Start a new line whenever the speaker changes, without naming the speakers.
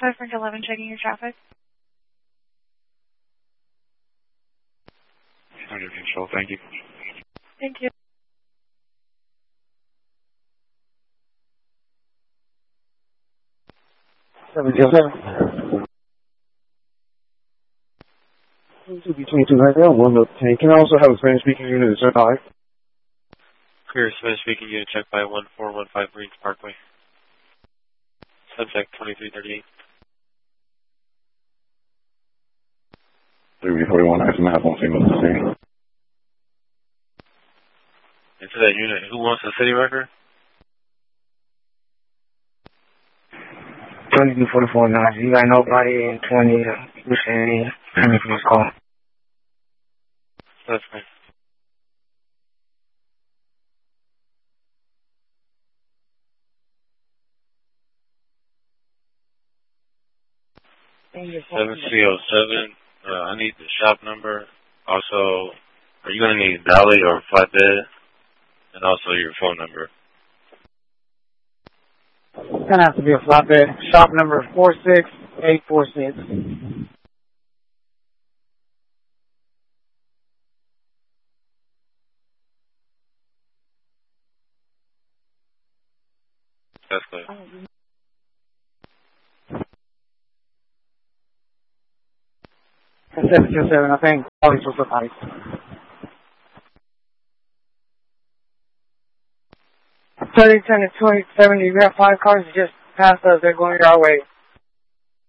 5 11 checking your traffic.
Under control, thank you.
Thank you.
Seven. Between 2 right there, 1 to 10. Can I also have a Spanish speaking unit at certain
Clear Spanish speaking unit check by 1415 Greens Parkway. Subject 2338.
341, I have one single thing.
Into that unit, who wants the city record?
2244 9. You got nobody in 20 vicinity. Let's call.
That's fine.
Thank you.
7307. I need the shop number. Also, are you going to need Valley or flatbed? And also your phone number.
It's going to have to be a flatbed. Shop number 46846.
That's clear.
727, I think. Probably supposed to fight. 30, 10 to 20, 70. You got 5 cars just past us. They're going our way.